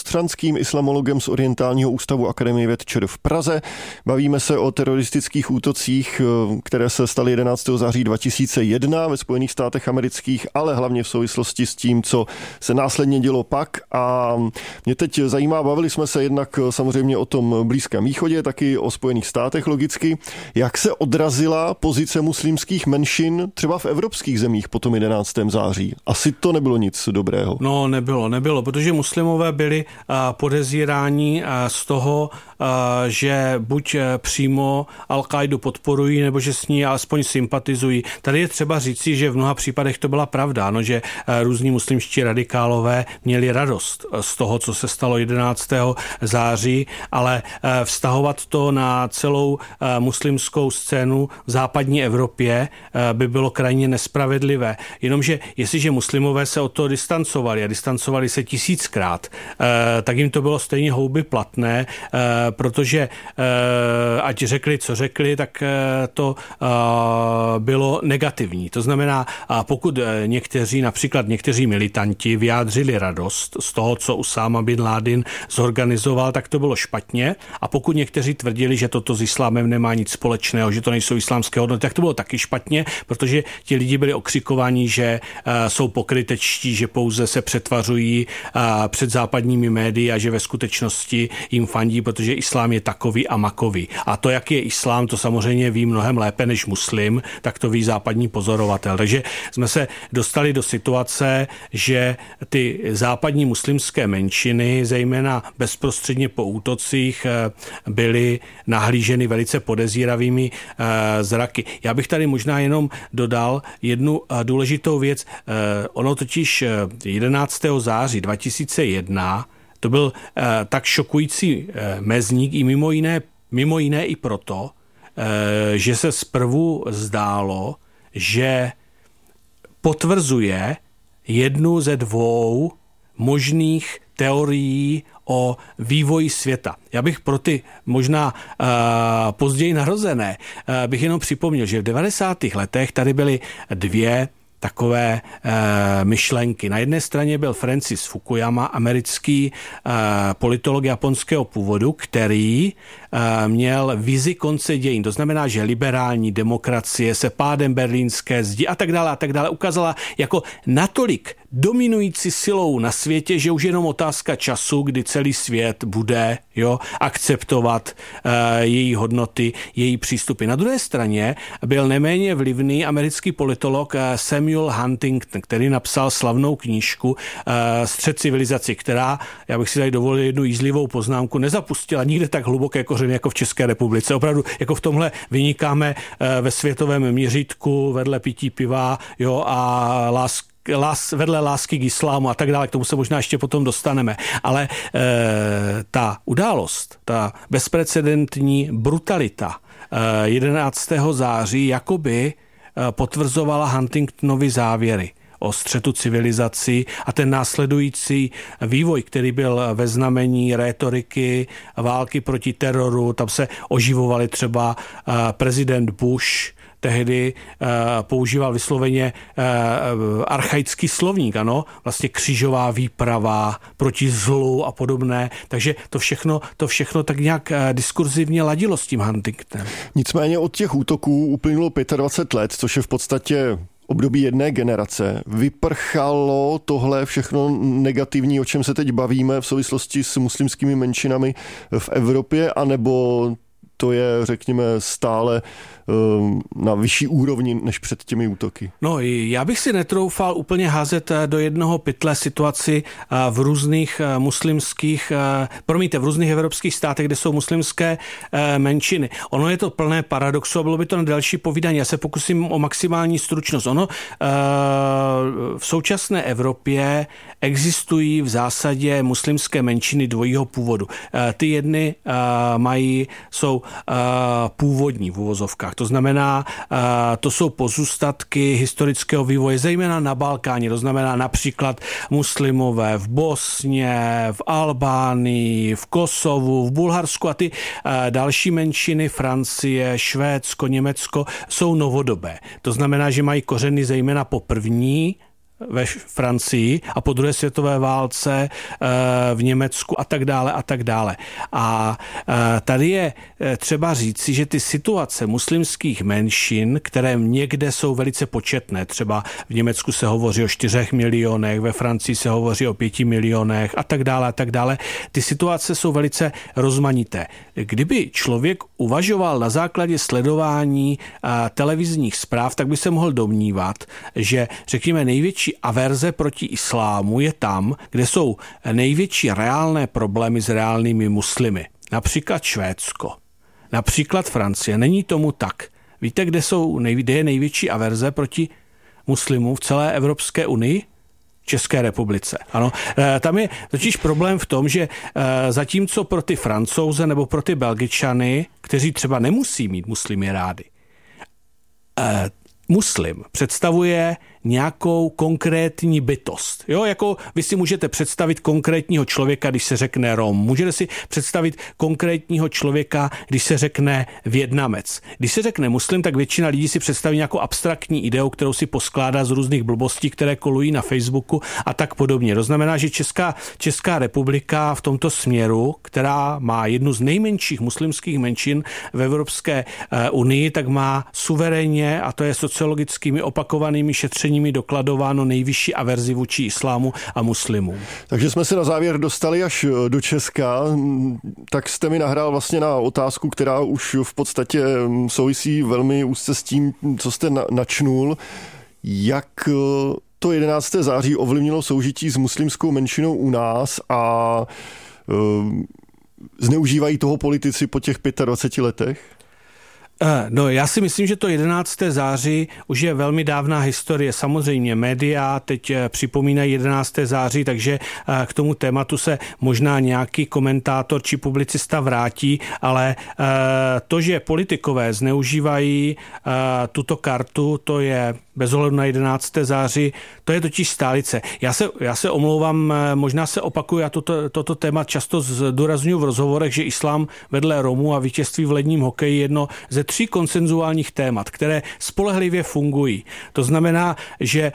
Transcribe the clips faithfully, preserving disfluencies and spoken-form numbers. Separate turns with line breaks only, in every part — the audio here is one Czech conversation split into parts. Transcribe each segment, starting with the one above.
Kostřanským, islamologem z Orientálního ústavu Akademie věd ČR v Praze. Bavíme se o teroristických útocích, které se staly jedenáctého září dva tisíce jedna ve Spojených státech amerických, ale hlavně v souvislosti s tím, co se následně dělo pak. A mě teď zajímá, bavili jsme se jednak samozřejmě o tom Blízkém východě, taky o Spojených státech logicky. Jak se odrazila pozice muslimských menšin třeba v evropských zemích po tom jedenáctého září? Asi to nebylo nic dobrého.
No, nebylo, nebylo, protože muslimové byli podezíráni z toho, že buď přímo Al-Kaidu podporují, nebo že s ní alespoň sympatizují. Tady je třeba říci, že v mnoha případech to byla pravda, no, že různí muslimští radikálové měli radost z toho, co se stalo jedenáctého září, ale vztahovat to na celou muslimskou scénu v západní Evropě by bylo krajně nespravedlivé. Jenomže jestliže muslimové se od toho distancovali a distancovali se tisíckrát, tak jim to bylo stejně houby platné, protože ať řekli, co řekli, tak to bylo negativní. To znamená, pokud někteří, například někteří militanti vyjádřili radost z toho, co Usáma bin Ládin zorganizoval, tak to bylo špatně. A pokud někteří tvrdili, že toto s islámem nemá nic společného, že to nejsou islámské hodnoty, tak to bylo taky špatně, protože ti lidi byli okřikovaní, že jsou pokrytečtí, že pouze se přetvařují před západními médii a že ve skutečnosti jim fandí, protože islám je takový a makový. A to, jak je islám, to samozřejmě ví mnohem lépe než muslim, tak to ví západní pozorovatel. Takže jsme se dostali do situace, že ty západní muslimské menšiny, zejména bezprostředně po útocích, byly nahlíženy velice podezíravými zraky. Já bych tady možná jenom dodal jednu důležitou věc. Ono totiž jedenáctého září dva tisíce jedna to byl eh, tak šokující eh, mezník i mimo jiné, mimo jiné i proto, eh, že se zprvu zdálo, že potvrzuje jednu ze dvou možných teorií o vývoji světa. Já bych pro ty možná uh, později narozené uh, bych jenom připomněl, že v devadesátých letech tady byly dvě takové e, myšlenky. Na jedné straně byl Francis Fukuyama, americký e, politolog japonského původu, který e, měl vizi konce dějin. To znamená, že liberální demokracie se pádem berlínské zdi a tak dále a tak dále ukázala jako natolik dominující silou na světě, že už jenom otázka času, kdy celý svět bude jo, akceptovat e, její hodnoty, její přístupy. Na druhé straně byl neméně vlivný americký politolog e, Samuel Huntington, který napsal slavnou knížku e, Střed civilizací, která, já bych si tady dovolil jednu jízlivou poznámku, nezapustila nikde tak hluboké kořeny jako v České republice. Opravdu jako v tomhle vynikáme e, ve světovém měřítku vedle pití piva jo, a lásk Lás, vedle lásky k islámu a tak dále, k tomu se možná ještě potom dostaneme. Ale e, ta událost, ta bezprecedentní brutalita e, jedenáctého září jakoby e, potvrzovala Huntingtonovy závěry o střetu civilizací a ten následující vývoj, který byl ve znamení rétoriky, války proti teroru, tam se oživovali třeba e, prezident Bush, tehdy uh, používal vysloveně uh, archaický slovník, ano, vlastně křížová výprava proti zlu a podobné, takže to všechno, to všechno tak nějak uh, diskurzivně ladilo s tím Huntingtonem.
Nicméně od těch útoků uplynulo dvacet pět let, což je v podstatě období jedné generace. Vyprchalo tohle všechno negativní, o čem se teď bavíme v souvislosti s muslimskými menšinami v Evropě, anebo to je, řekněme, stále na vyšší úrovni než před těmi útoky?
No, já bych si netroufal úplně házet do jednoho pytle situaci v různých muslimských, promiňte, v různých evropských státech, kde jsou muslimské menšiny. Ono je to plné paradoxu a bylo by to na další povídání. Já se pokusím o maximální stručnost. Ono v současné Evropě existují v zásadě muslimské menšiny dvojího původu. Ty jedny mají, jsou původní v uvozovkách. To znamená, to jsou pozůstatky historického vývoje, zejména na Balkáně. To znamená například muslimové v Bosně, v Albánii, v Kosovu, v Bulharsku a ty další menšiny, Francie, Švédsko, Německo, jsou novodobé. To znamená, že mají kořeny zejména po první ve Francii a po druhé světové válce v Německu a tak dále a tak dále. A tady je třeba říci, že ty situace muslimských menšin, které někde jsou velice početné, třeba v Německu se hovoří o čtyřech milionech, ve Francii se hovoří o pěti milionech a tak dále a tak dále, ty situace jsou velice rozmanité. Kdyby člověk uvažoval na základě sledování televizních zpráv, tak by se mohl domnívat, že řekněme největší averze proti islámu je tam, kde jsou největší reálné problémy s reálnými muslimy. Například Švédsko, například Francie. Není tomu tak. Víte, kde, jsou, kde je největší averze proti muslimům v celé Evropské unii? České republice. Ano, tam je totiž problém v tom, že zatímco pro ty Francouze nebo pro ty Belgičany, kteří třeba nemusí mít muslimy rádi, muslim představuje nějakou konkrétní bytost. Jo, jako vy si můžete představit konkrétního člověka, když se řekne Rom. Můžete si představit konkrétního člověka, když se řekne Vietnamec. Když se řekne muslim, tak většina lidí si představí nějakou abstraktní ideu, kterou si poskládá z různých blbostí, které kolují na Facebooku a tak podobně. To znamená, že Česká, Česká republika v tomto směru, která má jednu z nejmenších muslimských menšin v Evropské unii, tak má suverénně, a to je sociologickými opakovanými šetřeními dokladováno, nejvyšší averzi vůči islámu a muslimům.
Takže jsme se na závěr dostali až do Česka. Tak jste mi nahrál vlastně na otázku, která už v podstatě souvisí velmi úzce s tím, co jste načnul. Jak to jedenáctého září ovlivnilo soužití s muslimskou menšinou u nás a zneužívají toho politici po těch dvaceti pěti letech?
No, já si myslím, že to jedenáctého září už je velmi dávná historie. Samozřejmě média teď připomínají jedenáctého září, takže k tomu tématu se možná nějaký komentátor či publicista vrátí, ale to, že politikové zneužívají tuto kartu, to je bez ohledu na jedenáctého září, to je totiž stálice. Já se, já se omlouvám, možná se opakuju, já toto, toto téma často zdůrazňuji v rozhovorech, že islám vedle Romů a vítězství v ledním hokeji je jedno ze tří konsenzuálních témat, které spolehlivě fungují. To znamená, že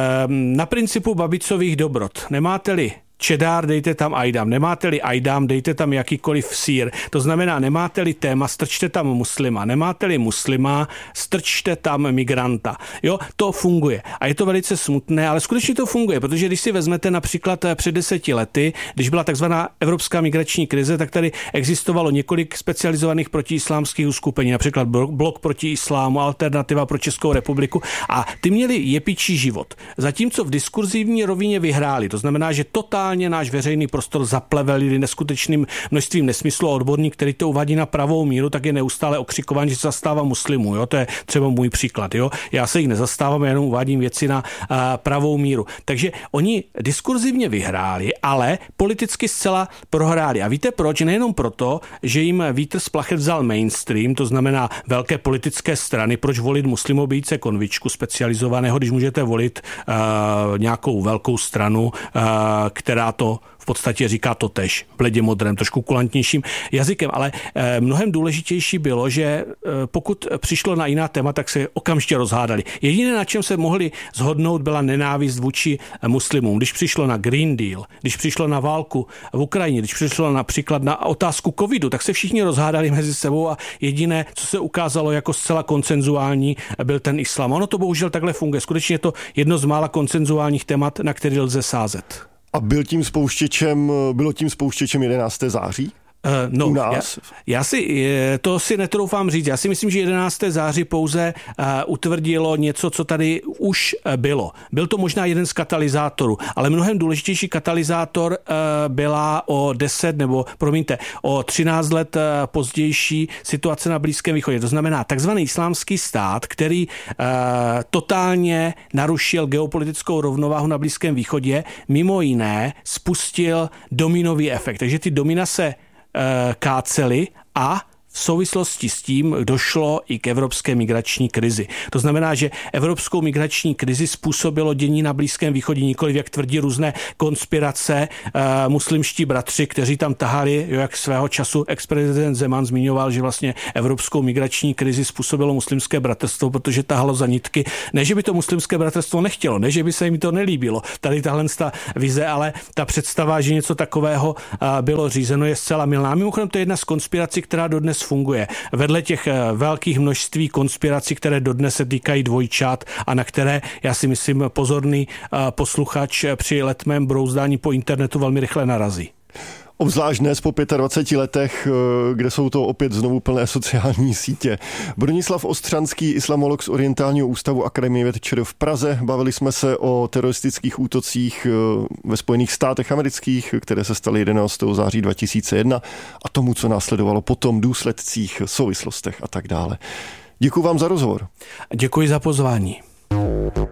na principu babicových dobrot nemáte-li čedár, dejte tam ajdam. Nemáte-li ajdam, dejte tam jakýkoliv sýr. To znamená, nemáte-li téma, strčte tam muslima. Nemáte-li muslima, strčte tam migranta. Jo, to funguje. A je to velice smutné, ale skutečně to funguje, protože když si vezmete například před deseti lety, když byla takzvaná evropská migrační krize, tak tady existovalo několik specializovaných protiislámských uskupení, například Blok proti islámu, Alternativa pro Českou republiku, a ty měli jepičí život. Zatímco v diskurzivní rovině vyhráli. To znamená, že totálně náš veřejný prostor zaplevelili neskutečným množstvím nesmyslu a odborník, který to uvádí na pravou míru, tak je neustále okřikován, že se zastává muslimů. Jo? To je třeba můj příklad. Jo? Já se jich nezastávám, jenom uvádím věci na uh, pravou míru. Takže oni diskurzivně vyhráli, ale politicky zcela prohráli. A víte proč? Nejenom proto, že jim vítr z plachet vzal mainstream, to znamená velké politické strany. Proč volit muslimobijce konvičku specializovaného, když můžete volit uh, nějakou velkou stranu, uh, která to v podstatě říká to tež, bledě modrém, trošku kulantnějším jazykem, ale e, mnohem důležitější bylo, že e, pokud přišlo na jiná téma, tak se okamžitě rozhádali. Jediné, na čem se mohli shodnout, byla nenávist vůči muslimům. Když přišlo na Green Deal, když přišlo na válku v Ukrajině, když přišlo například na otázku covidu, tak se všichni rozhádali mezi sebou a jediné, co se ukázalo jako zcela konsenzuální, byl ten islám. Ono to bohužel takhle funguje. Skutečně je to jedno z mála konsenzuálních témat, na který lze sázet.
A byl tím spouštěčem, bylo tím spouštěčem jedenáctého září?
Uh, no,
u nás?
Já, já si, to si netroufám říct. Já si myslím, že jedenáctého září pouze uh, utvrdilo něco, co tady už uh, bylo. Byl to možná jeden z katalyzátorů, ale mnohem důležitější katalyzátor uh, byla o deset nebo, promiňte, o třináct let uh, pozdější situace na Blízkém východě. To znamená takzvaný islámský stát, který uh, totálně narušil geopolitickou rovnováhu na Blízkém východě, mimo jiné spustil dominový efekt. Takže ty domina se kácely a v souvislosti s tím došlo i k evropské migrační krizi. To znamená, že evropskou migrační krizi způsobilo dění na Blízkém východě, nikoliv, jak tvrdí různé konspirace, uh, muslimští bratři, kteří tam tahali, jak svého času ex-prezident Zeman zmiňoval, že vlastně evropskou migrační krizi způsobilo muslimské bratrstvo, protože tahalo za nitky. Ne, že by to muslimské bratrstvo nechtělo, ne, že by se jim to nelíbilo. Tady tahle ta vize, ale ta představa, že něco takového bylo řízeno, je zcela mylná. Mimochodem to je jedna z konspirací, která dodnes funguje. Vedle těch velkých množství konspirací, které dodnes se týkají dvojčat a na které, já si myslím, pozorný posluchač při letmém brouzdání po internetu velmi rychle narazí.
Obzvlášť dnes po dvaceti pěti letech, kde jsou to opět znovu plné sociální sítě. Bronislav Ostřanský, islamolog z Orientálního ústavu Akademie věd ČR v Praze. Bavili jsme se o teroristických útocích ve Spojených státech amerických, které se staly jedenáctého září dva tisíce jedna a tomu, co následovalo potom, důsledcích, souvislostech a tak dále. Děkuji vám za rozhovor.
Děkuji za pozvání.